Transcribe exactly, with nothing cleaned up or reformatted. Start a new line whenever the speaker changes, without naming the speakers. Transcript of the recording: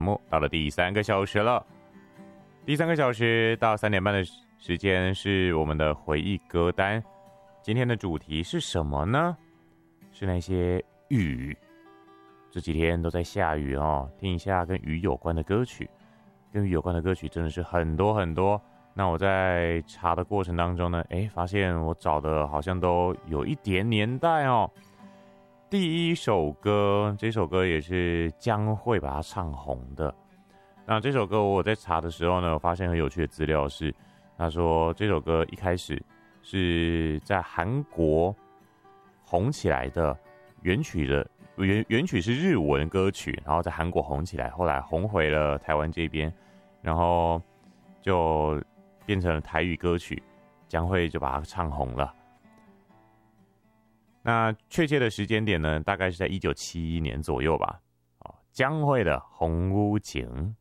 目到了第三个小时了，第三个小时到三点半的时间是我们的回忆歌单。今天的主题是什么呢？是那些雨。这几天都在下雨哦，听一下跟雨有关的歌曲。跟雨有关的歌曲真的是很多很多。那我在查的过程当中呢，哎，发现我找的好像都有一点年代哦。第一首歌，这首歌也是江蕙把它唱红的。那这首歌我在查的时候呢，我发现很有趣的资料是，他说这首歌一开始是在韩国红起来的，原曲的原原曲是日文歌曲，然后在韩国红起来，后来红回了台湾这边，然后就变成了台语歌曲，江蕙就把它唱红了。那确切的时间点呢，大概是在一九七一年左右吧。哦，江蕙的《红屋情》。